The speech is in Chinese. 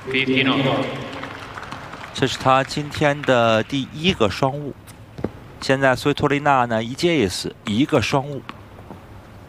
这是他今天的第1个双误。现在svitolina呢，一届也是1个双误。